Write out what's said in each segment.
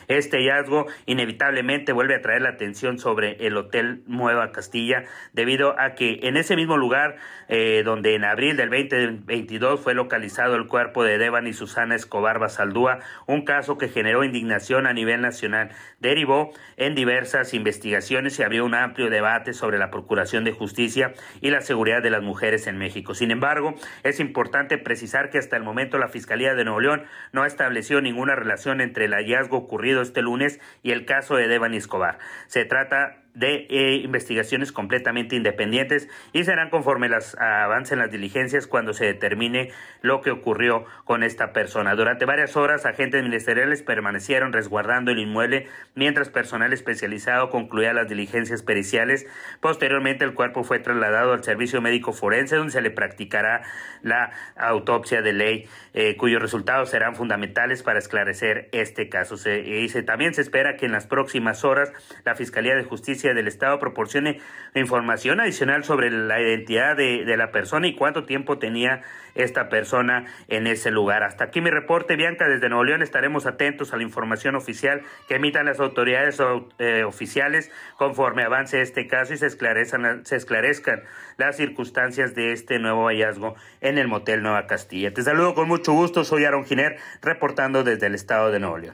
Este hallazgo inevitablemente vuelve a traer la atención sobre el Hotel Nueva Castilla, debido a que en ese mismo lugar donde en abril del 2022 fue localizado el cuerpo de Devani Susana Escobar Basaldúa, un caso que generó indignación a nivel nacional, derivó en diversas investigaciones y abrió un amplio debate sobre la procuración de justicia y la seguridad de las mujeres en México. Sin embargo, es importante precisar que hasta el momento la Fiscalía de Nuevo León no ha establecido ninguna relación entre el hallazgo ocurrido este lunes y el caso de Devani Escobar. Se trata de investigaciones completamente independientes y serán conforme avancen las diligencias cuando se determine lo que ocurrió con esta persona. Durante varias horas, agentes ministeriales permanecieron resguardando el inmueble mientras personal especializado concluía las diligencias periciales. Posteriormente, el cuerpo fue trasladado al servicio médico forense, donde se le practicará la autopsia de ley, cuyos resultados serán fundamentales para esclarecer este caso. También se espera que en las próximas horas la Fiscalía de Justicia del Estado proporcione información adicional sobre la identidad de la persona y cuánto tiempo tenía esta persona en ese lugar. Hasta aquí mi reporte, Bianca, desde Nuevo León. Estaremos atentos a la información oficial que emitan las autoridades oficiales conforme avance este caso y se esclarezcan las circunstancias de este nuevo hallazgo en el Motel Nueva Castilla. Te saludo con mucho gusto, soy Aarón Giner, reportando desde el estado de Nuevo León.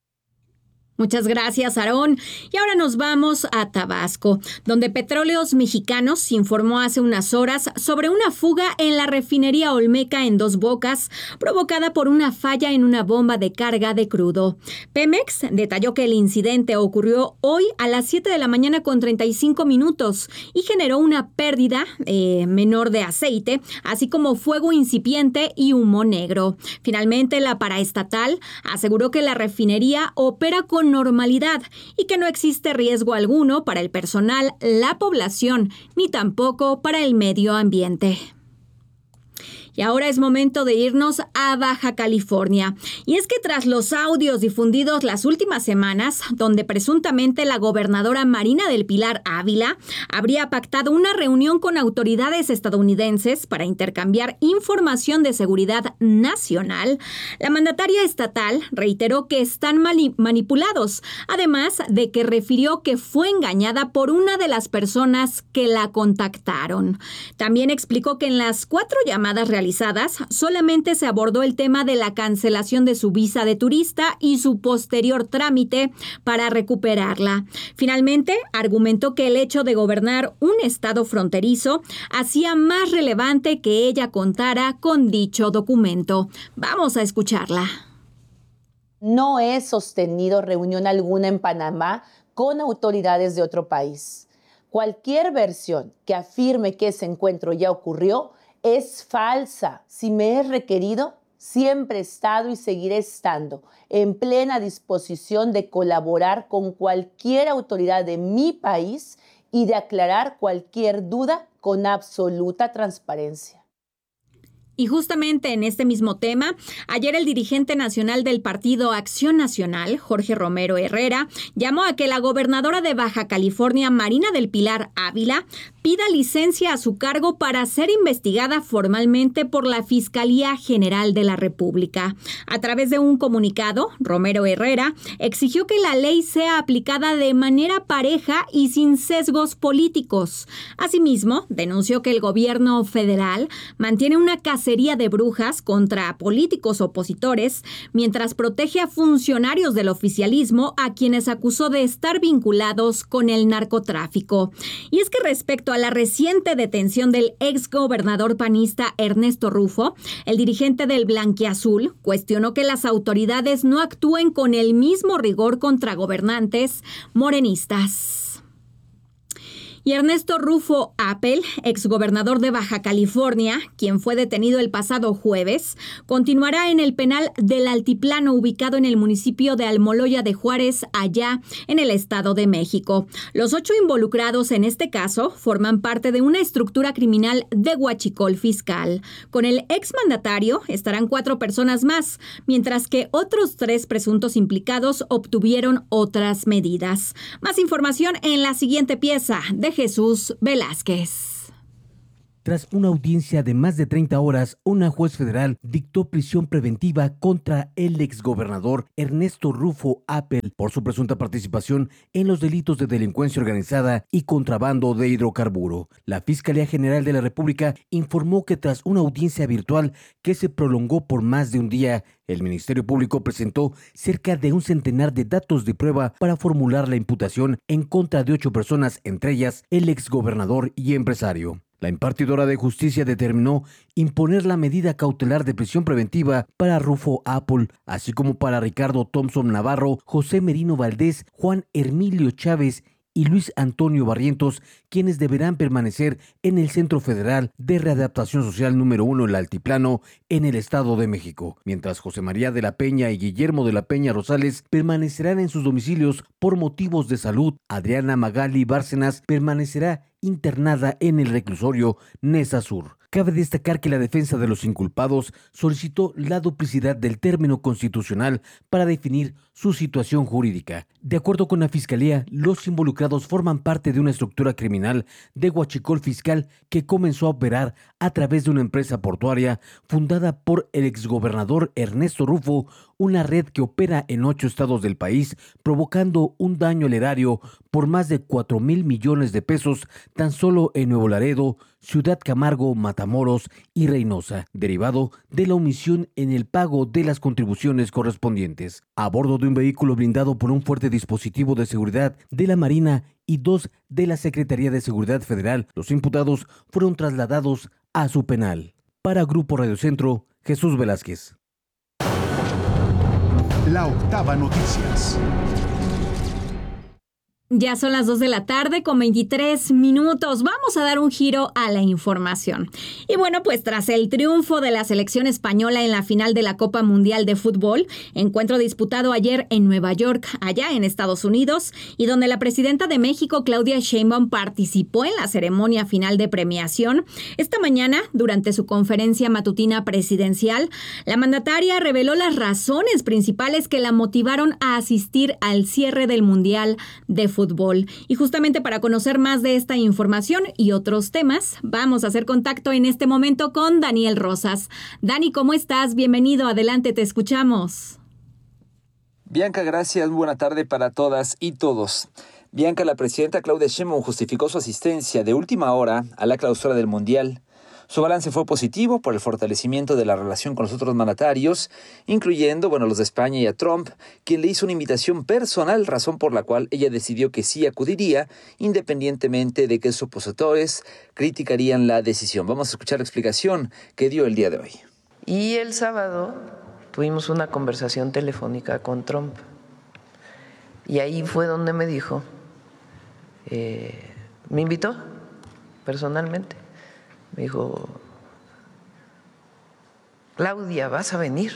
Muchas gracias, Aarón. Y ahora nos vamos a Tabasco, donde Petróleos Mexicanos informó hace unas horas sobre una fuga en la refinería Olmeca en Dos Bocas, provocada por una falla en una bomba de carga de crudo. Pemex detalló que el incidente ocurrió hoy a las 7 de la mañana con 35 minutos y generó una pérdida menor de aceite, así como fuego incipiente y humo negro. Finalmente, la paraestatal aseguró que la refinería opera con normalidad y que no existe riesgo alguno para el personal, la población, ni tampoco para el medio ambiente. Y ahora es momento de irnos a Baja California. Y es que tras los audios difundidos las últimas semanas, donde presuntamente la gobernadora Marina del Pilar Ávila habría pactado una reunión con autoridades estadounidenses para intercambiar información de seguridad nacional, la mandataria estatal reiteró que están manipulados, además de que refirió que fue engañada por una de las personas que la contactaron. También explicó que en las 4 llamadas realizadas solamente se abordó el tema de la cancelación de su visa de turista y su posterior trámite para recuperarla. Finalmente, argumentó que el hecho de gobernar un estado fronterizo hacía más relevante que ella contara con dicho documento. Vamos a escucharla. No he sostenido reunión alguna en Panamá con autoridades de otro país. Cualquier versión que afirme que ese encuentro ya ocurrió es falsa. Si me es requerido, siempre he estado y seguiré estando en plena disposición de colaborar con cualquier autoridad de mi país y de aclarar cualquier duda con absoluta transparencia. Y justamente en este mismo tema, ayer el dirigente nacional del Partido Acción Nacional, Jorge Romero Herrera, llamó a que la gobernadora de Baja California, Marina del Pilar Ávila, pida licencia a su cargo para ser investigada formalmente por la Fiscalía General de la República. A través de un comunicado, Romero Herrera exigió que la ley sea aplicada de manera pareja y sin sesgos políticos. Asimismo, denunció que el gobierno federal mantiene una cacería de brujas contra políticos opositores, mientras protege a funcionarios del oficialismo a quienes acusó de estar vinculados con el narcotráfico. Y es que respecto a la reciente detención del exgobernador panista Ernesto Rufo, el dirigente del Blanquiazul cuestionó que las autoridades no actúen con el mismo rigor contra gobernantes morenistas. Y Ernesto Rufo Appel, exgobernador de Baja California, quien fue detenido el pasado jueves, continuará en el penal del Altiplano ubicado en el municipio de Almoloya de Juárez, allá en el Estado de México. Los 8 involucrados en este caso forman parte de una estructura criminal de huachicol fiscal. Con el exmandatario estarán 4 personas más, mientras que otros 3 presuntos implicados obtuvieron otras medidas. Más información en la siguiente pieza de Jesús Velázquez. Tras una audiencia de más de 30 horas, una juez federal dictó prisión preventiva contra el exgobernador Ernesto Rufo Appel por su presunta participación en los delitos de delincuencia organizada y contrabando de hidrocarburo. La Fiscalía General de la República informó que tras una audiencia virtual que se prolongó por más de un día, el Ministerio Público presentó cerca de un centenar de datos de prueba para formular la imputación en contra de 8 personas, entre ellas el exgobernador y empresario. La impartidora de justicia determinó imponer la medida cautelar de prisión preventiva para Rufo Appel, así como para Ricardo Thompson Navarro, José Merino Valdés, Juan Hermilio Chávez y Luis Antonio Barrientos, quienes deberán permanecer en el Centro Federal de Readaptación Social número 1 El Altiplano, en el Estado de México, mientras José María de la Peña y Guillermo de la Peña Rosales permanecerán en sus domicilios por motivos de salud. Adriana Magali Bárcenas permanecerá internada en el reclusorio Nesa Sur. Cabe destacar que la defensa de los inculpados solicitó la duplicidad del término constitucional para definir su situación jurídica. De acuerdo con la Fiscalía, los involucrados forman parte de una estructura criminal de huachicol fiscal que comenzó a operar a través de una empresa portuaria fundada por el exgobernador Ernesto Rufo, una red que opera en 8 estados del país, provocando un daño al erario por más de 4,000 millones de pesos tan solo en Nuevo Laredo, Ciudad Camargo, Matamoros y Reynosa, derivado de la omisión en el pago de las contribuciones correspondientes. A bordo de un vehículo blindado por un fuerte dispositivo de seguridad de la Marina y 2 de la Secretaría de Seguridad Federal, los imputados fueron trasladados a su penal. Para Grupo Radio Centro, Jesús Velázquez. La Octava Noticias. Ya son las 2 de la tarde con 23 minutos. Vamos a dar un giro a la información. Y bueno, pues tras el triunfo de la selección española en la final de la Copa Mundial de Fútbol, encuentro disputado ayer en Nueva York, allá en Estados Unidos, y donde la presidenta de México, Claudia Sheinbaum, participó en la ceremonia final de premiación. Esta mañana, durante su conferencia matutina presidencial, la mandataria reveló las razones principales que la motivaron a asistir al cierre del Mundial de Fútbol. Y justamente para conocer más de esta información y otros temas, vamos a hacer contacto en este momento con Daniel Rosas. Dani, ¿cómo estás? Bienvenido, adelante, te escuchamos. Bianca, gracias. Muy buena tarde para todas y todos. Bianca, la presidenta Claudia Sheinbaum justificó su asistencia de última hora a la clausura del Mundial. Su balance fue positivo por el fortalecimiento de la relación con los otros mandatarios, incluyendo, los de España y a Trump, quien le hizo una invitación personal, razón por la cual ella decidió que sí acudiría, independientemente de que sus opositores criticarían la decisión. Vamos a escuchar la explicación que dio el día de hoy. Y el sábado tuvimos una conversación telefónica con Trump. Y ahí fue donde me dijo, me invitó personalmente. Me dijo, Claudia, ¿vas a venir?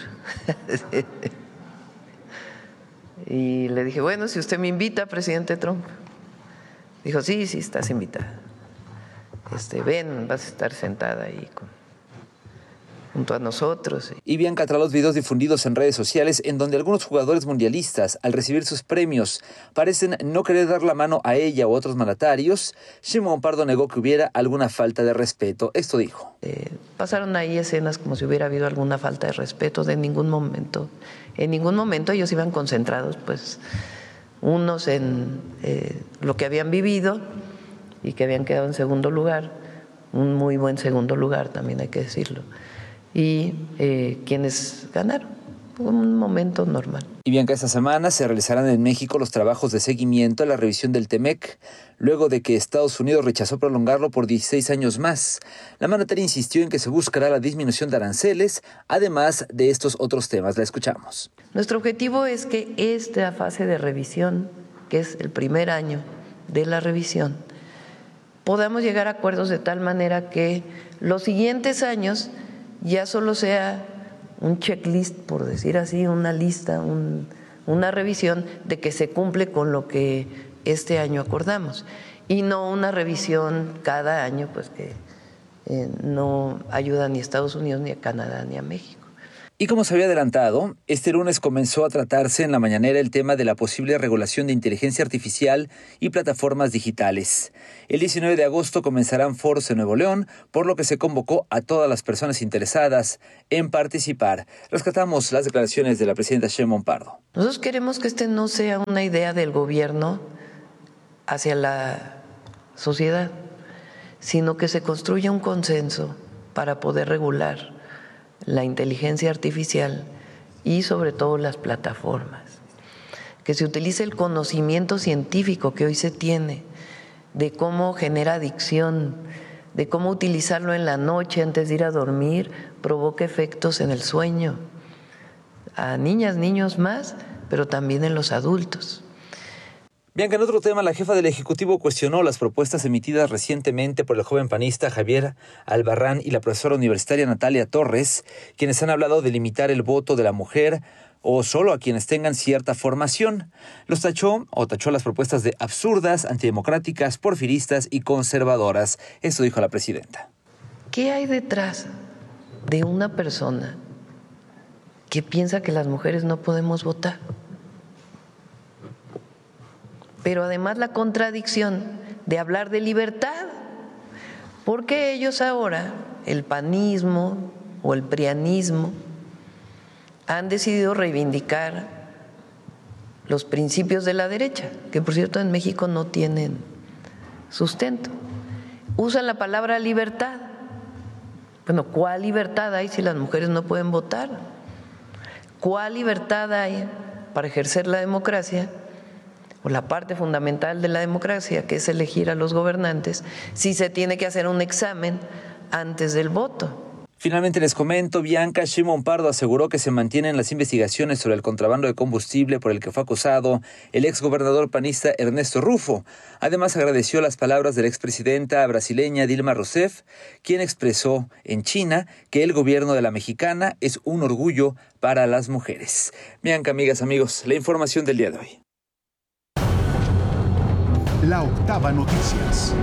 Y le dije, bueno, si usted me invita, presidente Trump. Dijo, sí, estás invitada. Ven, vas a estar sentada ahí junto a nosotros. Y Bianca, tras los videos difundidos en redes sociales en donde algunos jugadores mundialistas, al recibir sus premios, parecen no querer dar la mano a ella u otros mandatarios, Sheinbaum Pardo negó que hubiera alguna falta de respeto. Esto dijo. Pasaron ahí escenas como si hubiera habido alguna falta de respeto. En ningún momento ellos iban concentrados, pues, unos en lo que habían vivido y que habían quedado en segundo lugar, un muy buen segundo lugar, también hay que decirlo. Y quienes ganaron. Un momento normal. Y Bianca, esta semana se realizarán en México los trabajos de seguimiento a la revisión del TEMEC, luego de que Estados Unidos rechazó prolongarlo por 16 años más. La mandataria insistió en que se buscará la disminución de aranceles, además de estos otros temas. La escuchamos. Nuestro objetivo es que esta fase de revisión, que es el primer año de la revisión, podamos llegar a acuerdos de tal manera que los siguientes años ya solo sea un checklist, por decir así, una lista, una revisión de que se cumple con lo que este año acordamos, y no una revisión cada año, pues que no ayuda ni a Estados Unidos, ni a Canadá, ni a México. Y como se había adelantado, este lunes comenzó a tratarse en la mañanera el tema de la posible regulación de inteligencia artificial y plataformas digitales. El 19 de agosto comenzarán foros en Nuevo León, por lo que se convocó a todas las personas interesadas en participar. Rescatamos las declaraciones de la presidenta Sheinbaum Pardo. Nosotros queremos que este no sea una idea del gobierno hacia la sociedad, sino que se construya un consenso para poder regular la inteligencia artificial y sobre todo las plataformas. Que se utilice el conocimiento científico que hoy se tiene de cómo genera adicción, de cómo utilizarlo en la noche antes de ir a dormir provoca efectos en el sueño, a niñas, niños más, pero también en los adultos. Bianca, en otro tema, la jefa del Ejecutivo cuestionó las propuestas emitidas recientemente por el joven panista Javier Albarrán y la profesora universitaria Natalia Torres, quienes han hablado de limitar el voto de la mujer o solo a quienes tengan cierta formación. Tachó las propuestas de absurdas, antidemocráticas, porfiristas y conservadoras. Esto dijo la presidenta. ¿Qué hay detrás de una persona que piensa que las mujeres no podemos votar? Pero además la contradicción de hablar de libertad, porque ellos ahora, el panismo o el prianismo, han decidido reivindicar los principios de la derecha, que por cierto en México no tienen sustento. Usan la palabra libertad. Bueno, ¿cuál libertad hay si las mujeres no pueden votar? ¿Cuál libertad hay para ejercer la democracia? O la parte fundamental de la democracia, que es elegir a los gobernantes, si se tiene que hacer un examen antes del voto. Finalmente les comento, Bianca, Sheinbaum Pardo aseguró que se mantienen las investigaciones sobre el contrabando de combustible por el que fue acusado el exgobernador panista Ernesto Rufo. Además agradeció las palabras de la expresidenta brasileña Dilma Rousseff, quien expresó en China que el gobierno de la mexicana es un orgullo para las mujeres. Bianca, amigas, amigos, la información del día de hoy. La Octava Noticias.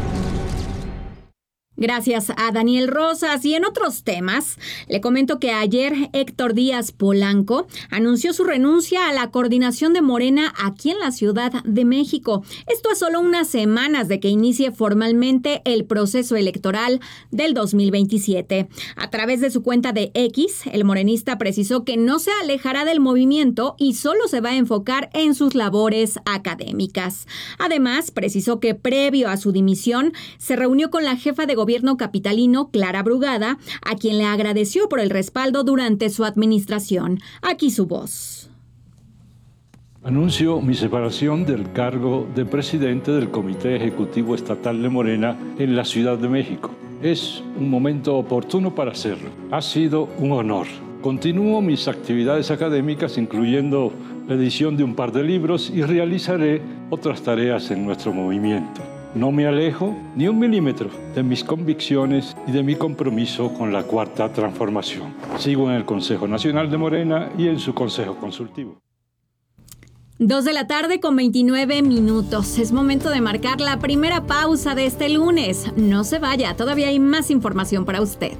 Gracias a Daniel Rosas. Y en otros temas, le comento que ayer Héctor Díaz Polanco anunció su renuncia a la coordinación de Morena aquí en la Ciudad de México. Esto a solo unas semanas de que inicie formalmente el proceso electoral del 2027. A través de su cuenta de X, el morenista precisó que no se alejará del movimiento y solo se va a enfocar en sus labores académicas. Además, precisó que previo a su dimisión, se reunió con la jefa de gobierno capitalino, Clara Brugada, a quien le agradeció por el respaldo durante su administración. Aquí su voz. Anuncio mi separación del cargo de presidente del Comité Ejecutivo Estatal de Morena en la Ciudad de México. Es un momento oportuno para hacerlo. Ha sido un honor. Continúo mis actividades académicas, incluyendo la edición de un par de libros, y realizaré otras tareas en nuestro movimiento. No me alejo ni un milímetro de mis convicciones y de mi compromiso con la Cuarta Transformación. Sigo en el Consejo Nacional de Morena y en su Consejo Consultivo. 2:29 p.m. Es momento de marcar la primera pausa de este lunes. No se vaya, todavía hay más información para usted.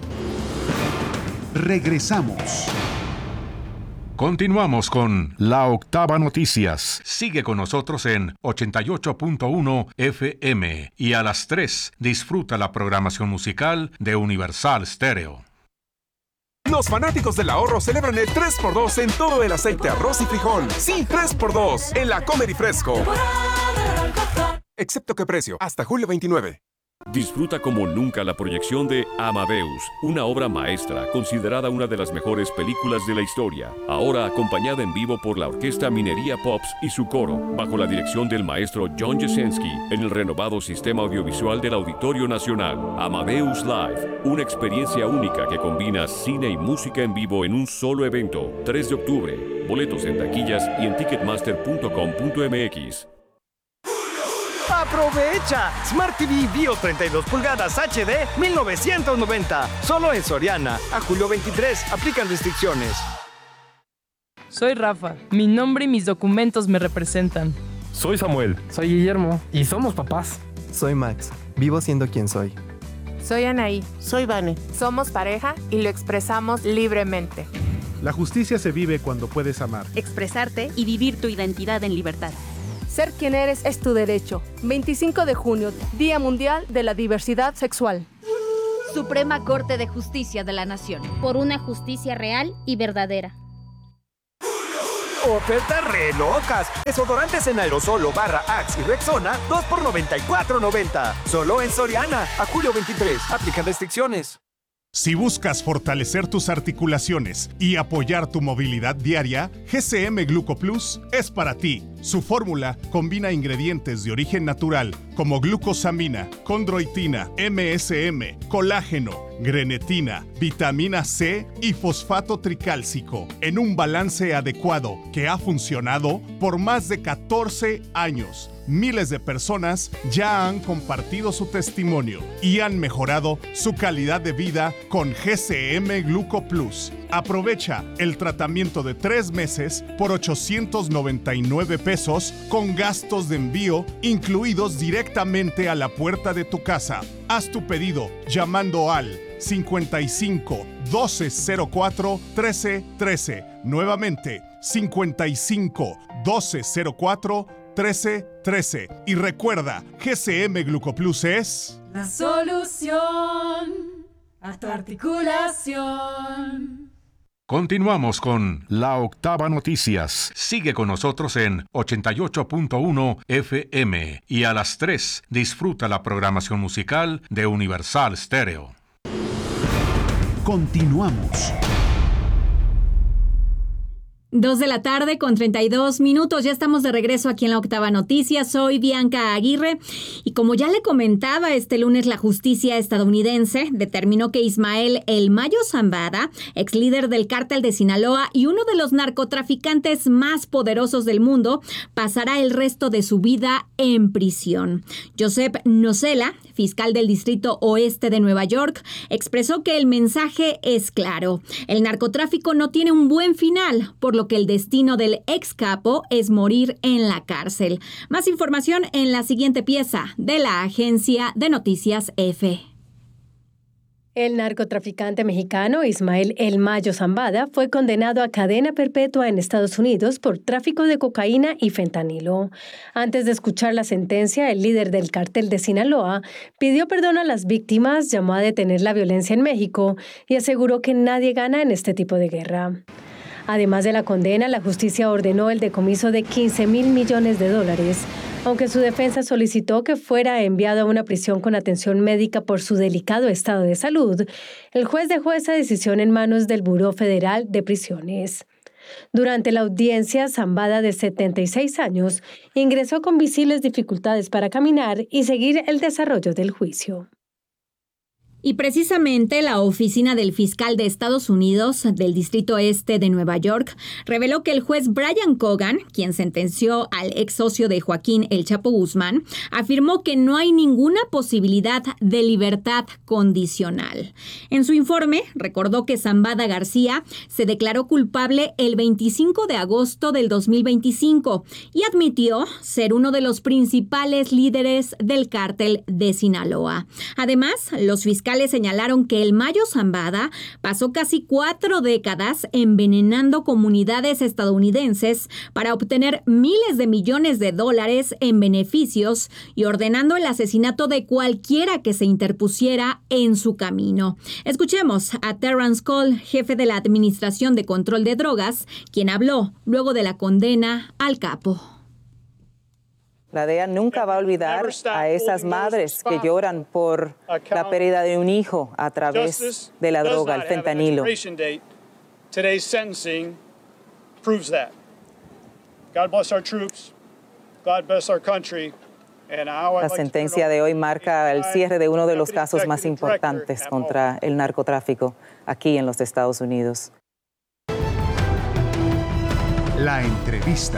Regresamos. Continuamos con La Octava Noticias. Sigue con nosotros en 88.1 FM y a las 3 disfruta la programación musical de Universal Stereo. Los fanáticos del ahorro celebran el 3x2 en todo el aceite, arroz y frijol. Sí, 3x2 en la Comer y Fresco. Excepto que precio, hasta julio 29. Disfruta como nunca la proyección de Amadeus, una obra maestra considerada una de las mejores películas de la historia, ahora acompañada en vivo por la Orquesta Minería Pops y su coro, bajo la dirección del maestro John Jasenski, en el renovado sistema audiovisual del Auditorio Nacional. Amadeus Live, una experiencia única que combina cine y música en vivo en un solo evento. 3 de octubre, boletos en taquillas y en ticketmaster.com.mx. ¡Aprovecha! Smart TV Bio 32 pulgadas HD 1990. Solo en Soriana. A julio 23. Aplican restricciones. Soy Rafa. Mi nombre y mis documentos me representan. Soy Samuel. Soy Guillermo. Y somos papás. Soy Max. Vivo siendo quien soy. Soy Anaí. Soy Vane. Somos pareja y lo expresamos libremente. La justicia se vive cuando puedes amar, expresarte y vivir tu identidad en libertad. Ser quien eres es tu derecho. 25 de junio, Día Mundial de la Diversidad Sexual. Suprema Corte de Justicia de la Nación. Por una justicia real y verdadera. Ofertas re locas. Desodorantes en aerosol o barra Axe y Rexona, 2 por $94.90. Solo en Soriana. A julio 23. Aplican restricciones. Si buscas fortalecer tus articulaciones y apoyar tu movilidad diaria, GCM Gluco Plus es para ti. Su fórmula combina ingredientes de origen natural como glucosamina, condroitina, MSM, colágeno, grenetina, vitamina C y fosfato tricálcico en un balance adecuado que ha funcionado por más de 14 años. Miles de personas ya han compartido su testimonio y han mejorado su calidad de vida con GCM Gluco Plus. Aprovecha el tratamiento de 3 meses por $899 con gastos de envío incluidos directamente a la puerta de tu casa. Haz tu pedido llamando al 55 1204 1313. Nuevamente, 55 1204 1313. Y recuerda, GCM Gluco Plus es la solución a tu articulación. Continuamos con La Octava Noticias. Sigue con nosotros en 88.1 FM y a las 3 disfruta la programación musical de Universal Stereo. Continuamos. 2:32 p.m. Ya estamos de regreso aquí en La Octava Noticias. Soy Bianca Aguirre y como ya le comentaba, este lunes la justicia estadounidense determinó que Ismael El Mayo Zambada, ex líder del cártel de Sinaloa y uno de los narcotraficantes más poderosos del mundo, pasará el resto de su vida en prisión. Joseph Nocella, fiscal del Distrito Oeste de Nueva York, expresó que el mensaje es claro. El narcotráfico no tiene un buen final, por lo que el destino del ex capo es morir en la cárcel. Más información en la siguiente pieza de la agencia de noticias EFE. El narcotraficante mexicano Ismael El Mayo Zambada fue condenado a cadena perpetua en Estados Unidos por tráfico de cocaína y fentanilo. Antes de escuchar la sentencia, el líder del cártel de Sinaloa pidió perdón a las víctimas, llamó a detener la violencia en México y aseguró que nadie gana en este tipo de guerra. Además de la condena, la justicia ordenó el decomiso de $15,000 millones, aunque su defensa solicitó que fuera enviado a una prisión con atención médica por su delicado estado de salud. El juez dejó esa decisión en manos del Buró Federal de Prisiones. Durante la audiencia, Zambada, de 76 años, ingresó con visibles dificultades para caminar y seguir el desarrollo del juicio. Y precisamente la oficina del fiscal de Estados Unidos del Distrito Este de Nueva York reveló que el juez Brian Cogan, quien sentenció al ex socio de Joaquín El Chapo Guzmán, afirmó que no hay ninguna posibilidad de libertad condicional. En su informe, recordó que Zambada García se declaró culpable el 25 de agosto del 2025 y admitió ser uno de los principales líderes del cártel de Sinaloa. Además, los fiscales señalaron que El Mayo Zambada pasó casi 4 décadas envenenando comunidades estadounidenses para obtener miles de millones de dólares en beneficios y ordenando el asesinato de cualquiera que se interpusiera en su camino. Escuchemos a Terrence Cole, jefe de la Administración de Control de Drogas, quien habló luego de la condena al capo. La DEA nunca va a olvidar a esas madres que lloran por la pérdida de un hijo a través de la droga, el fentanilo. La sentencia de hoy marca el cierre de uno de los casos más importantes contra el narcotráfico aquí en los Estados Unidos. La entrevista.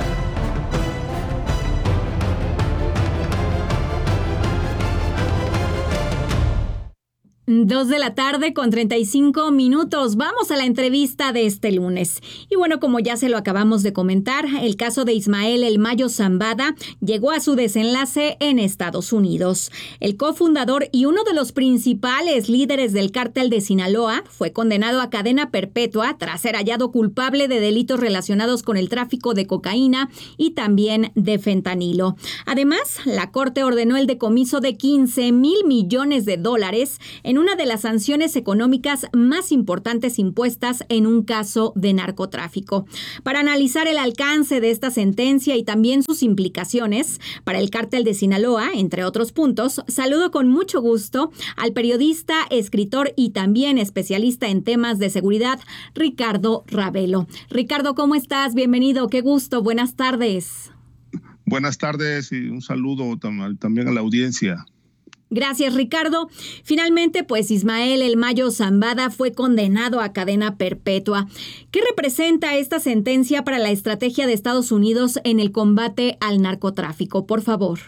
2:35 p.m. Vamos a la entrevista de este lunes. Y bueno, como ya se lo acabamos de comentar, el caso de Ismael El Mayo Zambada llegó a su desenlace en Estados Unidos. El cofundador y uno de los principales líderes del cártel de Sinaloa fue condenado a cadena perpetua tras ser hallado culpable de delitos relacionados con el tráfico de cocaína y también de fentanilo. Además, la Corte ordenó el decomiso de $15,000 millones en una de las sanciones económicas más importantes impuestas en un caso de narcotráfico. Para analizar el alcance de esta sentencia y también sus implicaciones para el cártel de Sinaloa, entre otros puntos, saludo con mucho gusto al periodista, escritor y también especialista en temas de seguridad, Ricardo Ravelo. Ricardo, ¿cómo estás? Bienvenido, qué gusto, buenas tardes. Buenas tardes y un saludo también a la audiencia. Gracias, Ricardo. Finalmente, pues Ismael El Mayo Zambada fue condenado a cadena perpetua. ¿Qué representa esta sentencia para la estrategia de Estados Unidos en el combate al narcotráfico? Por favor.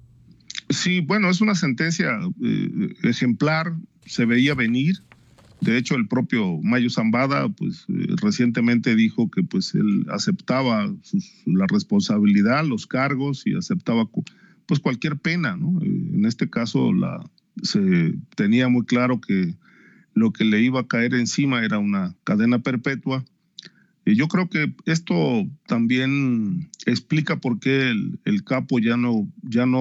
Sí, bueno, es una sentencia ejemplar, se veía venir. De hecho, el propio Mayo Zambada, pues recientemente dijo que pues él aceptaba la responsabilidad, los cargos y aceptaba pues cualquier pena, ¿no? En este caso se tenía muy claro que lo que le iba a caer encima era una cadena perpetua. Yo creo que esto también explica por qué el capo ya no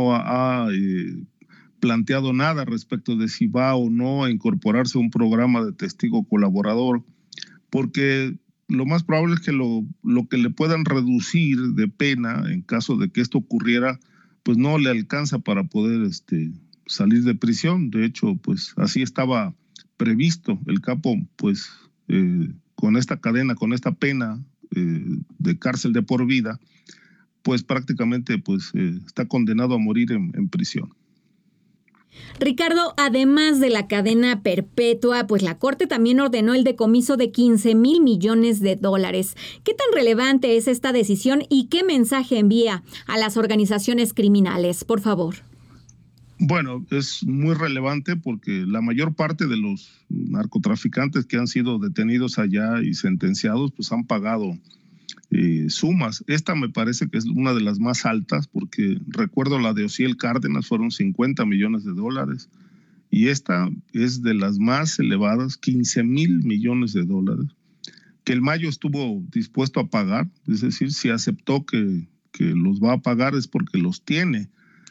ha planteado nada respecto de si va o no a incorporarse a un programa de testigo colaborador, porque lo más probable es que lo que le puedan reducir de pena en caso de que esto ocurriera, pues no le alcanza para poder salir de prisión. De hecho, pues así estaba previsto. El capo, pues con esta cadena, con esta pena de cárcel de por vida, pues prácticamente pues, está condenado a morir en prisión. Ricardo, además de la cadena perpetua, pues la Corte también ordenó el decomiso de $15,000 millones. ¿Qué tan relevante es esta decisión y qué mensaje envía a las organizaciones criminales? Por favor. Bueno, es muy relevante porque la mayor parte de los narcotraficantes que han sido detenidos allá y sentenciados, pues han pagado sumas. Esta me parece que es una de las más altas porque recuerdo la de Osiel Cárdenas fueron $50 millones y esta es de las más elevadas, $15,000 millones, que el Mayo estuvo dispuesto a pagar, es decir, si aceptó que los va a pagar es porque los tiene.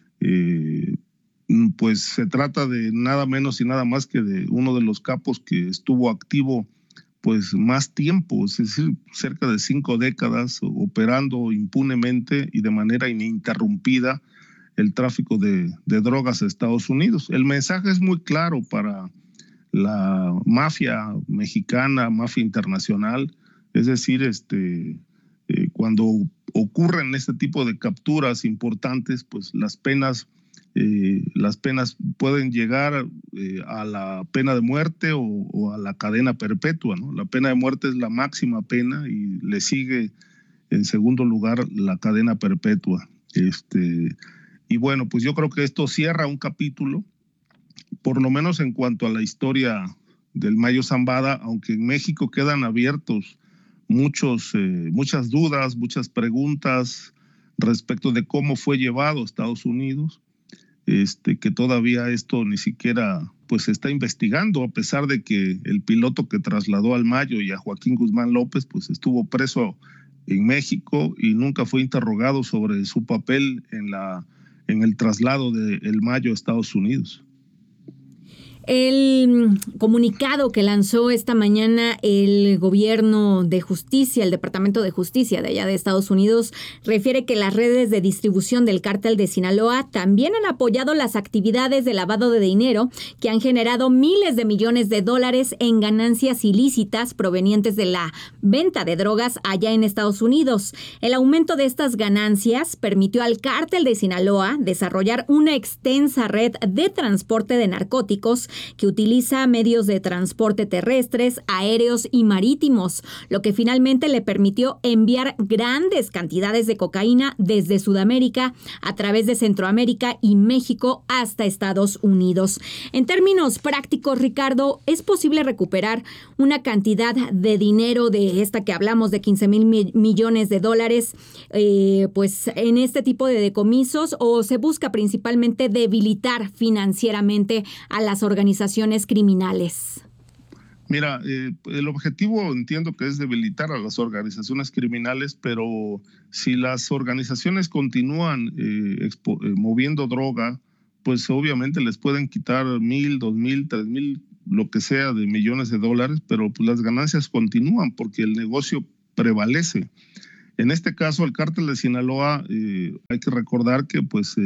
Pues se trata de nada menos y nada más que de uno de los capos que estuvo activo pues más tiempo, es decir, cerca de 5 décadas operando impunemente y de manera ininterrumpida el tráfico de drogas a Estados Unidos. El mensaje es muy claro para la mafia mexicana, mafia internacional, es decir, cuando ocurren este tipo de capturas importantes, pues las penas pueden llegar a la pena de muerte o a la cadena perpetua, ¿no? La pena de muerte es la máxima pena y le sigue en segundo lugar la cadena perpetua. Y bueno, pues yo creo que esto cierra un capítulo, por lo menos en cuanto a la historia del Mayo Zambada, aunque en México quedan abiertos muchas dudas, muchas preguntas respecto de cómo fue llevado a Estados Unidos. Que todavía esto ni siquiera pues se está investigando, a pesar de que el piloto que trasladó al Mayo y a Joaquín Guzmán López pues estuvo preso en México y nunca fue interrogado sobre su papel en el traslado del Mayo a Estados Unidos. El comunicado que lanzó esta mañana el gobierno de justicia, el Departamento de Justicia de allá de Estados Unidos, refiere que las redes de distribución del cártel de Sinaloa también han apoyado las actividades de lavado de dinero que han generado miles de millones de dólares en ganancias ilícitas provenientes de la venta de drogas allá en Estados Unidos. El aumento de estas ganancias permitió al cártel de Sinaloa desarrollar una extensa red de transporte de narcóticos que utiliza medios de transporte terrestres, aéreos y marítimos, lo que finalmente le permitió enviar grandes cantidades de cocaína desde Sudamérica a través de Centroamérica y México hasta Estados Unidos. En términos prácticos, Ricardo, ¿es posible recuperar una cantidad de dinero de esta que hablamos de 15,000 millones de dólares pues en este tipo de decomisos, o se busca principalmente debilitar financieramente a las organizaciones criminales? Mira, el objetivo entiendo que es debilitar a las organizaciones criminales, pero si las organizaciones continúan moviendo droga, pues obviamente les pueden quitar 1,000, 2,000, 3,000, lo que sea de millones de dólares, pero pues las ganancias continúan porque el negocio prevalece. En este caso, el cártel de Sinaloa, hay que recordar que pues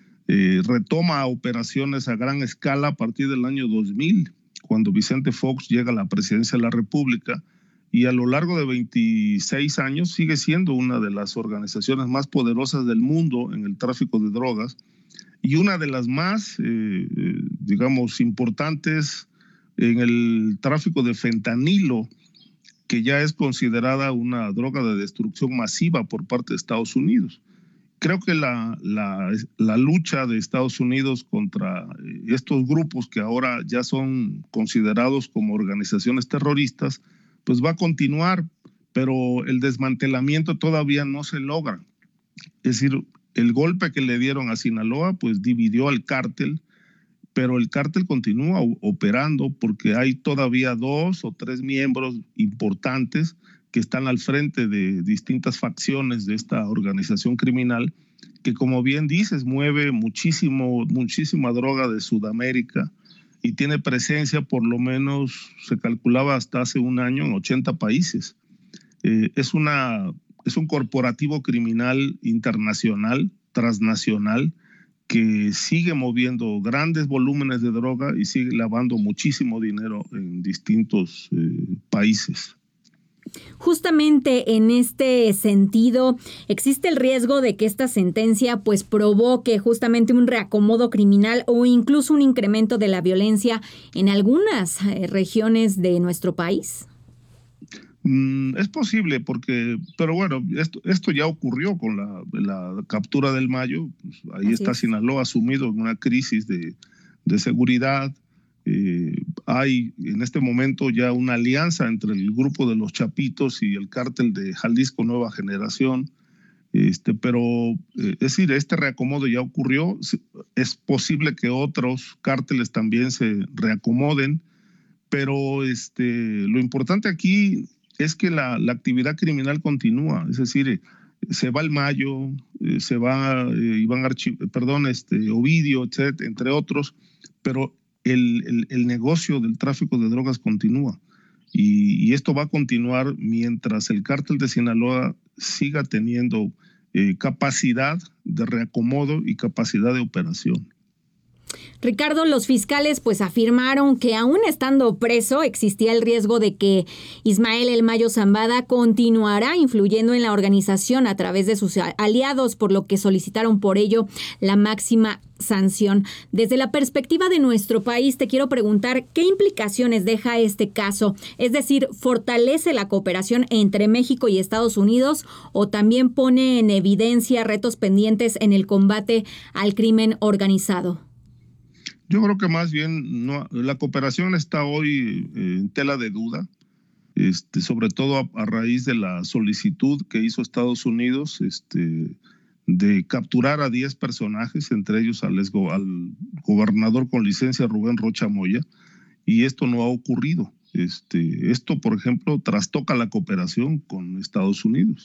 retoma operaciones a gran escala a partir del año 2000, cuando Vicente Fox llega a la presidencia de la República, y a lo largo de 26 años sigue siendo una de las organizaciones más poderosas del mundo en el tráfico de drogas y una de las más, digamos, importantes en el tráfico de fentanilo, que ya es considerada una droga de destrucción masiva por parte de Estados Unidos. Creo que la lucha de Estados Unidos contra estos grupos que ahora ya son considerados como organizaciones terroristas, pues va a continuar, pero el desmantelamiento todavía no se logra. Es decir, el golpe que le dieron a Sinaloa, pues dividió al cártel, pero el cártel continúa operando porque hay todavía 2 o 3 miembros importantes que están al frente de distintas facciones de esta organización criminal, que como bien dices, mueve muchísima droga de Sudamérica y tiene presencia, por lo menos se calculaba hasta hace un año, en 80 países. Es un corporativo criminal internacional, transnacional, que sigue moviendo grandes volúmenes de droga y sigue lavando muchísimo dinero en distintos países. Justamente en este sentido, ¿existe el riesgo de que esta sentencia pues provoque justamente un reacomodo criminal o incluso un incremento de la violencia en algunas regiones de nuestro país? Es posible pero bueno, esto ya ocurrió con la captura del Mayo. Pues ahí así está Sinaloa sumido en una crisis de seguridad. Hay en este momento ya una alianza entre el grupo de los Chapitos y el cártel de Jalisco Nueva Generación, pero es decir, este reacomodo ya ocurrió. Es posible que otros cárteles también se reacomoden, pero lo importante aquí es que la actividad criminal continúa. Es decir, se va el Mayo, se va Ovidio, etcétera, entre otros, pero el negocio del tráfico de drogas continúa y esto va a continuar mientras el cártel de Sinaloa siga teniendo capacidad de reacomodo y capacidad de operación. Ricardo, los fiscales pues afirmaron que aún estando preso existía el riesgo de que Ismael El Mayo Zambada continuará influyendo en la organización a través de sus aliados, por lo que solicitaron por ello la máxima sanción. Desde la perspectiva de nuestro país, te quiero preguntar, ¿qué implicaciones deja este caso? Es decir, ¿fortalece la cooperación entre México y Estados Unidos o también pone en evidencia retos pendientes en el combate al crimen organizado? Yo creo que más bien la cooperación está hoy en tela de duda, sobre todo a raíz de la solicitud que hizo Estados Unidos de capturar a 10 personajes, entre ellos al gobernador con licencia Rubén Rocha Moya, y esto no ha ocurrido. Esto, por ejemplo, trastoca la cooperación con Estados Unidos.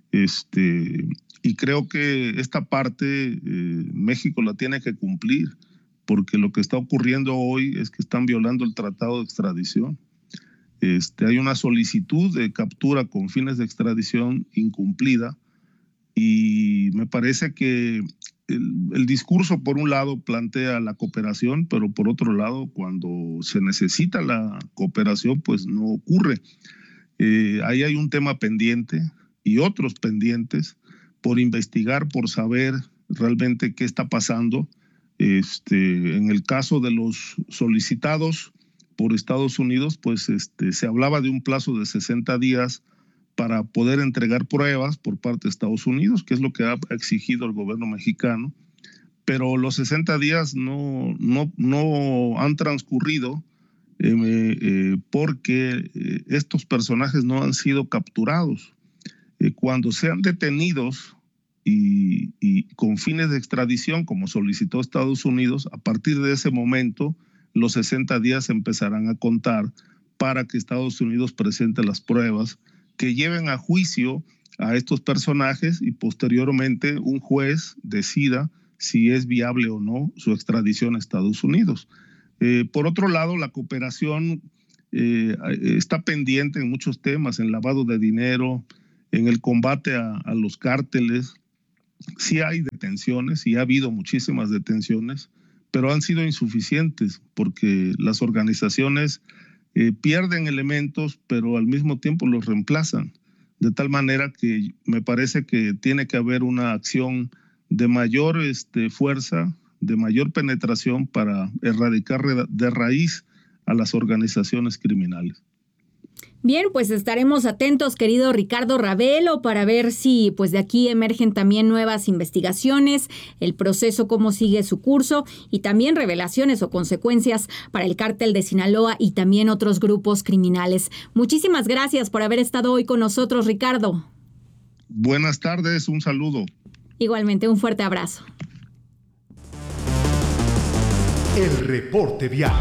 Y creo que esta parte México la tiene que cumplir, porque lo que está ocurriendo hoy es que están violando el tratado de extradición. Hay una solicitud de captura con fines de extradición incumplida y me parece que el discurso por un lado plantea la cooperación, pero por otro lado cuando se necesita la cooperación pues no ocurre. Ahí hay un tema pendiente y otros pendientes por investigar, por saber realmente qué está pasando. En el caso de los solicitados por Estados Unidos, pues se hablaba de un plazo de 60 días para poder entregar pruebas por parte de Estados Unidos, que es lo que ha exigido el gobierno mexicano. Pero los 60 días no han transcurrido porque estos personajes no han sido capturados. Cuando sean detenidos y con fines de extradición, como solicitó Estados Unidos, a partir de ese momento los 60 días empezarán a contar para que Estados Unidos presente las pruebas que lleven a juicio a estos personajes y posteriormente un juez decida si es viable o no su extradición a Estados Unidos. Por otro lado, la cooperación está pendiente en muchos temas, en lavado de dinero, en el combate a los cárteles. Sí hay detenciones, y ha habido muchísimas detenciones, pero han sido insuficientes porque las organizaciones pierden elementos, pero al mismo tiempo los reemplazan, de tal manera que me parece que tiene que haber una acción de mayor fuerza, de mayor penetración para erradicar de raíz a las organizaciones criminales. Bien, pues estaremos atentos, querido Ricardo Ravelo, para ver si pues de aquí emergen también nuevas investigaciones, el proceso cómo sigue su curso y también revelaciones o consecuencias para el cártel de Sinaloa y también otros grupos criminales. Muchísimas gracias por haber estado hoy con nosotros, Ricardo. Buenas tardes, un saludo. Igualmente, un fuerte abrazo. El reporte vial.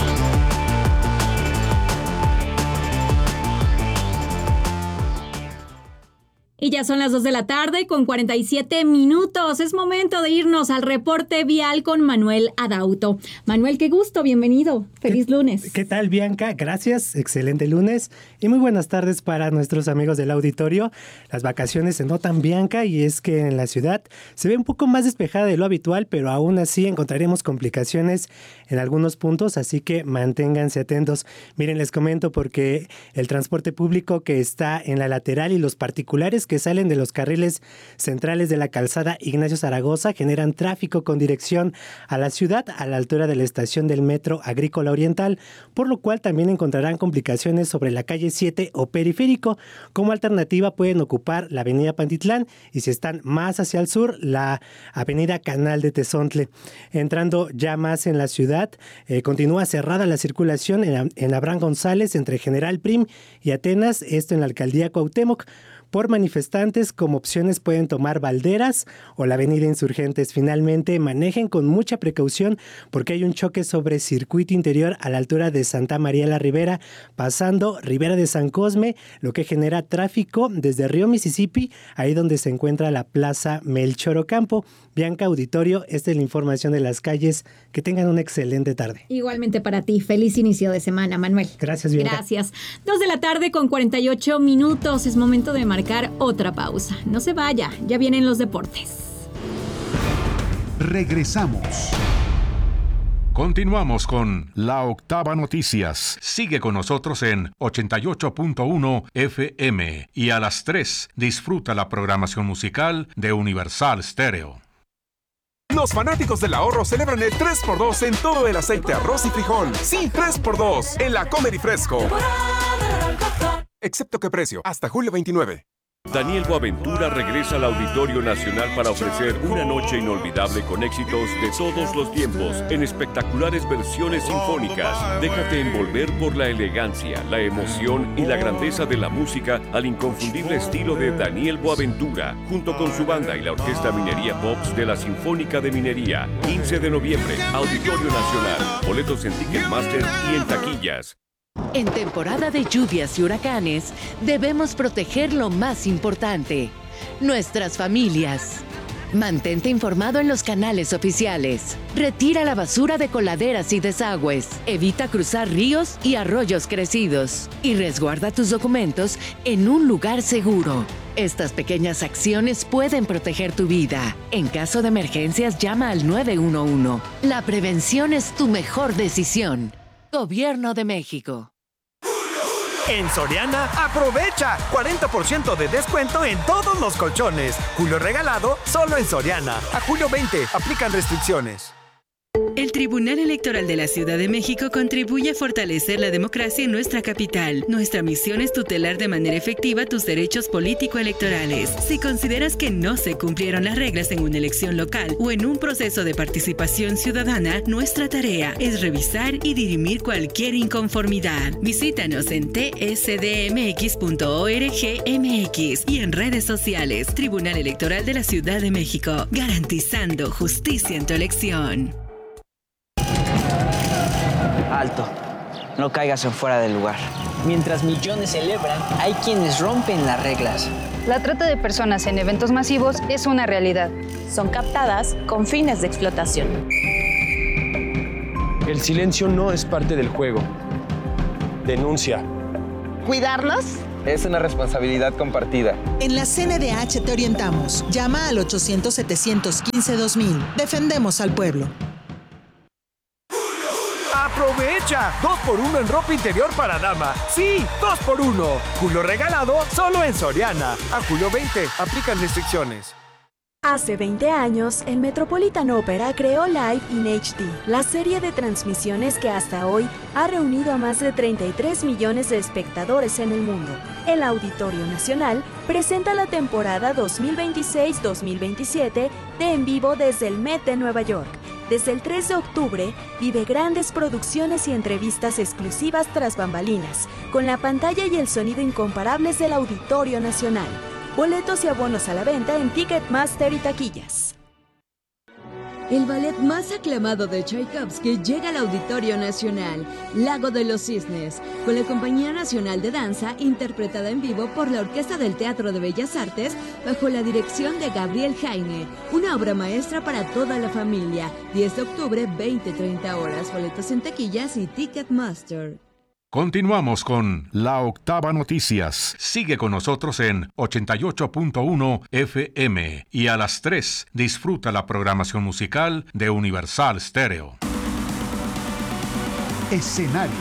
Y ya son las 2 de la tarde con 47 minutos. Es momento de irnos al reporte vial con Manuel Adauto. Manuel, qué gusto, bienvenido. Feliz lunes. ¿Qué tal, Bianca? Gracias, excelente lunes. Y muy buenas tardes para nuestros amigos del auditorio. Las vacaciones se notan, Bianca, y es que en la ciudad se ve un poco más despejada de lo habitual, pero aún así encontraremos complicaciones en algunos puntos, así que manténganse atentos. Miren, les comento porque el transporte público que está en la lateral y los particulares que salen de los carriles centrales de la calzada Ignacio Zaragoza generan tráfico con dirección a la ciudad a la altura de la estación del Metro Agrícola Oriental, por lo cual también encontrarán complicaciones sobre la calle 7 o Periférico. Como alternativa pueden ocupar la avenida Pantitlán y si están más hacia el sur, la avenida Canal de Tezontle. Entrando ya más en la ciudad, continúa cerrada la circulación en Abraham González entre General Prim y Atenas, esto en la alcaldía Cuauhtémoc. Por manifestantes, como opciones pueden tomar Valderas o la avenida Insurgentes. Finalmente, manejen con mucha precaución porque hay un choque sobre circuito interior a la altura de Santa María la Ribera, pasando Ribera de San Cosme, lo que genera tráfico desde Río Mississippi, ahí donde se encuentra la Plaza Melchor Ocampo. Bianca, auditorio, esta es la información de las calles. Que tengan una excelente tarde. Igualmente para ti. Feliz inicio de semana, Manuel. Gracias, Bianca. Gracias. 2 de la tarde con 48 minutos. Es momento de marcar otra pausa. No se vaya, ya vienen los deportes. Regresamos. Continuamos con La Octava Noticias. Sigue con nosotros en 88.1 FM y a las 3 disfruta la programación musical de Universal Stereo. Los fanáticos del ahorro celebran el 3x2 en todo el aceite, arroz y frijol. Sí, 3x2 en la Comer y Fresco. Excepto que precio, hasta julio 29. Daniel Boaventura regresa al Auditorio Nacional para ofrecer una noche inolvidable con éxitos de todos los tiempos en espectaculares versiones sinfónicas. Déjate envolver por la elegancia, la emoción y la grandeza de la música al inconfundible estilo de Daniel Boaventura, junto con su banda y la Orquesta Minería Pops de la Sinfónica de Minería. 15 de noviembre, Auditorio Nacional. Boletos en Ticketmaster y en taquillas. En temporada de lluvias y huracanes, debemos proteger lo más importante, nuestras familias. Mantente informado en los canales oficiales. Retira la basura de coladeras y desagües. Evita cruzar ríos y arroyos crecidos. Y resguarda tus documentos en un lugar seguro. Estas pequeñas acciones pueden proteger tu vida. En caso de emergencias, llama al 911. La prevención es tu mejor decisión. Gobierno de México. En Soriana, aprovecha 40% de descuento en todos los colchones. Julio regalado, solo en Soriana. A julio 20, aplican restricciones. El Tribunal Electoral de la Ciudad de México contribuye a fortalecer la democracia en nuestra capital. Nuestra misión es tutelar de manera efectiva tus derechos político-electorales. Si consideras que no se cumplieron las reglas en una elección local o en un proceso de participación ciudadana, nuestra tarea es revisar y dirimir cualquier inconformidad. Visítanos en tsdmx.org.mx y en redes sociales. Tribunal Electoral de la Ciudad de México, garantizando justicia en tu elección. Alto, no caigas en fuera del lugar. Mientras millones celebran, hay quienes rompen las reglas. La trata de personas en eventos masivos es una realidad. Son captadas con fines de explotación. El silencio no es parte del juego. Denuncia. ¿Cuidarnos? Es una responsabilidad compartida. En la CNDH te orientamos. Llama al 800-715-2000. Defendemos al pueblo. ¡Aprovecha! 2x1 en ropa interior para dama. ¡Sí! 2x1. Julio regalado solo en Soriana. A julio 20. Aplican restricciones. Hace 20 años, el Metropolitan Opera creó Live in HD, la serie de transmisiones que hasta hoy ha reunido a más de 33 millones de espectadores en el mundo. El Auditorio Nacional presenta la temporada 2026-2027 de En Vivo desde el Met de Nueva York. Desde el 3 de octubre, vive grandes producciones y entrevistas exclusivas tras bambalinas, con la pantalla y el sonido incomparables del Auditorio Nacional. Boletos y abonos a la venta en Ticketmaster y taquillas. El ballet más aclamado de Tchaikovsky llega al Auditorio Nacional, Lago de los Cisnes, con la Compañía Nacional de Danza, interpretada en vivo por la Orquesta del Teatro de Bellas Artes, bajo la dirección de Gabriel Jaime. Una obra maestra para toda la familia. 10 de octubre, 20-30 horas. Boletos en taquillas y Ticketmaster. Continuamos con La Octava Noticias. Sigue con nosotros en 88.1 FM y a las 3 disfruta la programación musical de Universal Stereo. Escenarios.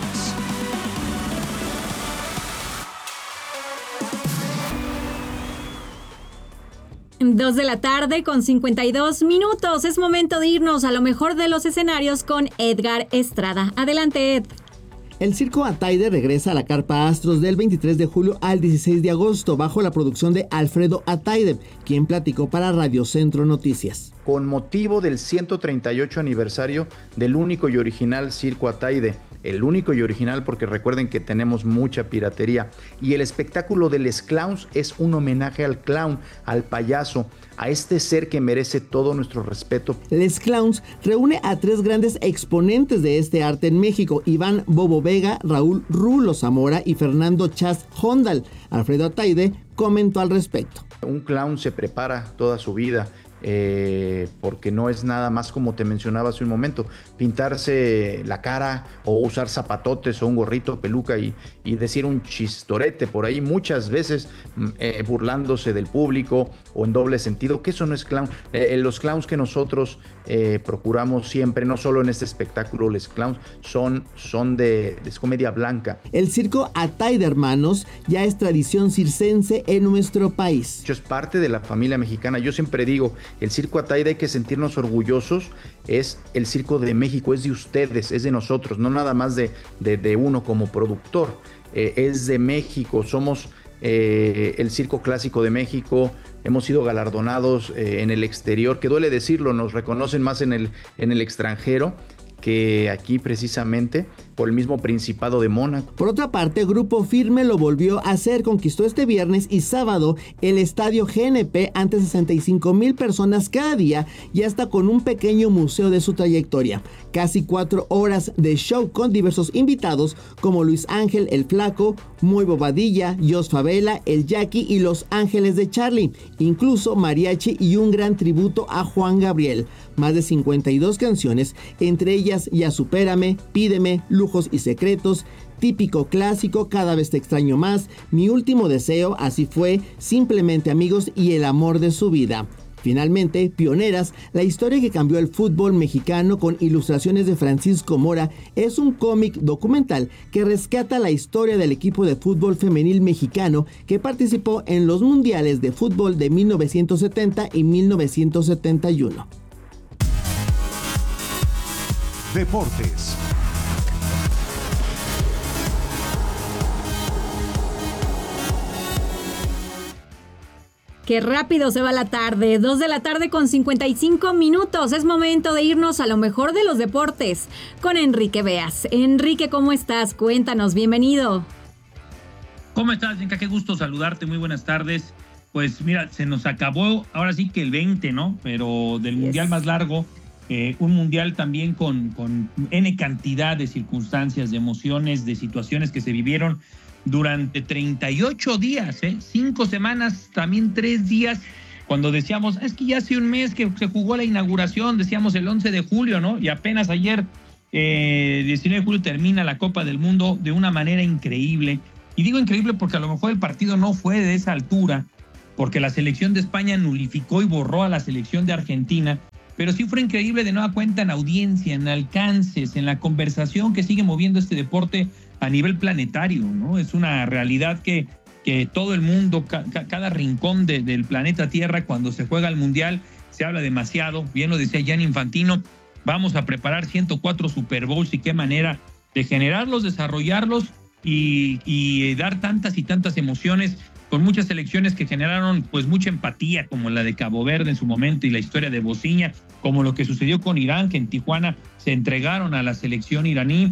Dos de la tarde con 52 minutos. Es momento de irnos a lo mejor de los escenarios con Edgar Estrada. Adelante, Ed. El Circo Ataide regresa a la Carpa Astros del 23 de julio al 16 de agosto bajo la producción de Alfredo Ataide, quien platicó para Radio Centro Noticias. Con motivo del 138 aniversario del único y original Circo Ataide, el único y original porque recuerden que tenemos mucha piratería, y el espectáculo de Les Clowns es un homenaje al clown, al payaso, a este ser que merece todo nuestro respeto. Les Clowns reúne a 3 grandes exponentes de este arte en México: Iván Bobo Vega, Raúl Rulo Zamora y Fernando Chas Hondal. Alfredo Ataide comentó al respecto. Un clown se prepara toda su vida, porque no es nada más, como te mencionaba hace un momento, pintarse la cara o usar zapatotes o un gorrito, peluca y decir un chistorete por ahí muchas veces, burlándose del público o en doble sentido, que eso no es clown. Los clowns que nosotros procuramos siempre, no solo en este espectáculo, los clowns son de comedia blanca. El Circo Ataide Hermanos ya es tradición circense en nuestro país. Es parte de la familia mexicana. Yo siempre digo, el Circo Ataide hay que sentirnos orgullosos. Es el circo de México, es de ustedes, es de nosotros, no nada más de uno como productor. Es de México, somos el circo clásico de México. Hemos sido galardonados en el exterior, que duele decirlo, nos reconocen más en el extranjero que aquí, precisamente por el mismo Principado de Mónaco. Por otra parte, Grupo Firme lo volvió a hacer. Conquistó este viernes y sábado el estadio GNP ante 65,000 personas cada día y hasta con un pequeño museo de su trayectoria. Casi 4 horas de show con diversos invitados como Luis Ángel el Flaco, Muy Bobadilla, Jos Favela, el Jackie y Los Ángeles de Charlie. Incluso mariachi y un gran tributo a Juan Gabriel. Más de 52 canciones, entre ellas Ya Supérame, Pídeme, Lujos y Secretos, Típico Clásico, Cada Vez Te Extraño Más, Mi Último Deseo, Así Fue, Simplemente Amigos y El Amor de Su Vida. Finalmente, Pioneras, la historia que cambió el fútbol mexicano, con ilustraciones de Francisco Mora, es un cómic documental que rescata la historia del equipo de fútbol femenil mexicano que participó en los mundiales de fútbol de 1970 y 1971. Deportes. Qué rápido se va la tarde, 2 de la tarde con 55 minutos. Es momento de irnos a lo mejor de los deportes con Enrique Beas. Enrique, ¿cómo estás? Cuéntanos, bienvenido. ¿Cómo estás, Bianca? Qué gusto saludarte, muy buenas tardes. Pues mira, se nos acabó ahora sí que el 20, ¿no? Pero del mundial más largo, un mundial también con N cantidad de circunstancias, de emociones, de situaciones que se vivieron durante 38 días, 5 semanas, también 3 días, cuando decíamos, es que ya hace un mes que se jugó la inauguración, decíamos el 11 de julio, ¿no? Y apenas ayer, 19 de julio, termina la Copa del Mundo de una manera increíble. Y digo increíble porque a lo mejor el partido no fue de esa altura, porque la selección de España nulificó y borró a la selección de Argentina, pero sí fue increíble de nueva cuenta en audiencia, en alcances, en la conversación que sigue moviendo este deporte a nivel planetario, ¿no? Es una realidad que todo el mundo, cada rincón del planeta Tierra, cuando se juega el Mundial, se habla demasiado. Bien lo decía Gianni Infantino, vamos a preparar 104 Super Bowls y qué manera de generarlos, desarrollarlos y dar tantas y tantas emociones con muchas selecciones que generaron pues mucha empatía, como la de Cabo Verde en su momento y la historia de Bosnia, como lo que sucedió con Irán, que en Tijuana se entregaron a la selección iraní,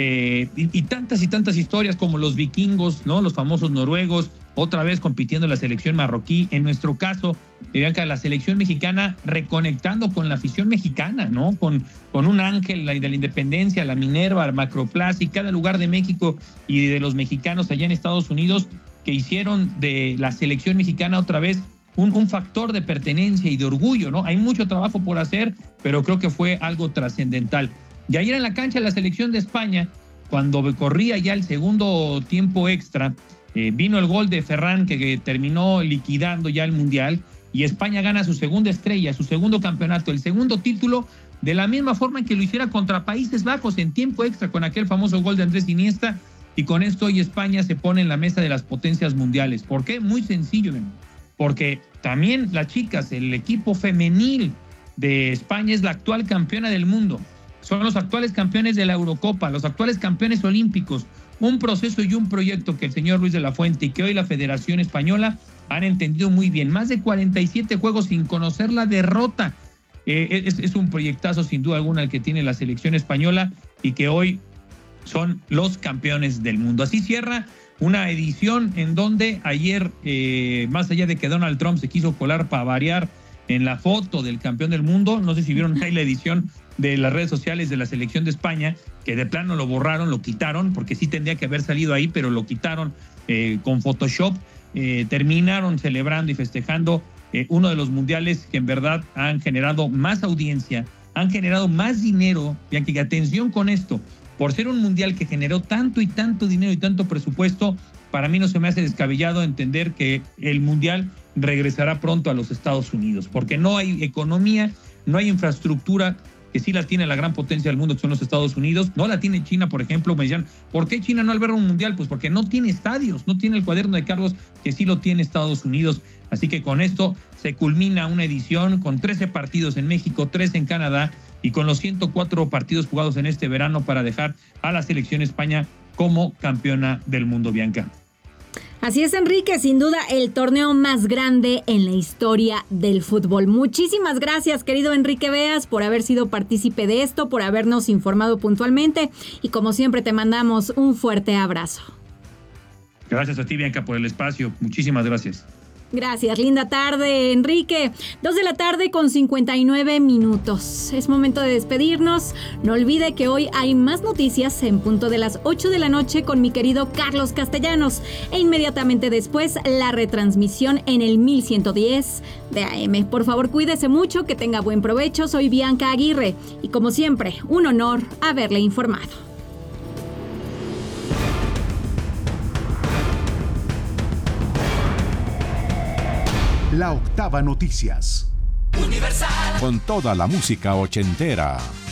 y tantas historias como los vikingos, ¿no? Los famosos noruegos, otra vez compitiendo en la selección marroquí. En nuestro caso, Bianca, la selección mexicana reconectando con la afición mexicana, ¿no? Con un ángel de la independencia, la Minerva, la Macroplaza y cada lugar de México y de los mexicanos allá en Estados Unidos que hicieron de la selección mexicana otra vez un factor de pertenencia y de orgullo, ¿no? Hay mucho trabajo por hacer, pero creo que fue algo trascendental. Y ayer en la cancha de la selección de España, cuando corría ya el segundo tiempo extra, vino el gol de Ferran que terminó liquidando ya el Mundial, y España gana su segunda estrella, su segundo campeonato, el segundo título, de la misma forma en que lo hiciera contra Países Bajos en tiempo extra con aquel famoso gol de Andrés Iniesta, y con esto hoy España se pone en la mesa de las potencias mundiales. ¿Por qué? Muy sencillo, porque también las chicas, el equipo femenil de España es la actual campeona del mundo. Son los actuales campeones de la Eurocopa, los actuales campeones olímpicos. Un proceso y un proyecto que el señor Luis de la Fuente y que hoy la Federación Española han entendido muy bien. Más de 47 juegos sin conocer la derrota. Es un proyectazo sin duda alguna el que tiene la selección española y que hoy son los campeones del mundo. Así cierra una edición en donde ayer, más allá de que Donald Trump se quiso colar para variar en la foto del campeón del mundo, no sé si vieron ahí la edición de las redes sociales de la selección de España, que de plano lo borraron, lo quitaron, porque sí tendría que haber salido ahí, pero lo quitaron con Photoshop. Terminaron celebrando y festejando uno de los mundiales que en verdad han generado más audiencia, han generado más dinero, y aquí atención con esto, por ser un mundial que generó tanto y tanto dinero y tanto presupuesto, para mí no se me hace descabellado entender que el mundial regresará pronto a los Estados Unidos, porque no hay economía, no hay infraestructura, que sí la tiene la gran potencia del mundo, que son los Estados Unidos. No la tiene China, por ejemplo. Me decían, ¿por qué China no alberga un mundial? Pues porque no tiene estadios, no tiene el cuaderno de cargos que sí lo tiene Estados Unidos. Así que con esto se culmina una edición con 13 partidos en México, 3 en Canadá, y con los 104 partidos jugados en este verano para dejar a la selección España como campeona del mundo, Bianca. Así es, Enrique, sin duda el torneo más grande en la historia del fútbol. Muchísimas gracias, querido Enrique Beas, por haber sido partícipe de esto, por habernos informado puntualmente, y como siempre te mandamos un fuerte abrazo. Gracias a ti, Bianca, por el espacio. Muchísimas gracias. Gracias, linda tarde, Enrique. 2 de la tarde con 59 minutos. Es momento de despedirnos. No olvide que hoy hay más noticias en punto de las 8 de la noche con mi querido Carlos Castellanos. E inmediatamente después, la retransmisión en el 1110 de AM. Por favor, cuídese mucho, que tenga buen provecho. Soy Bianca Aguirre y como siempre, un honor haberle informado. La Octava Noticias. Universal. Con toda la música ochentera.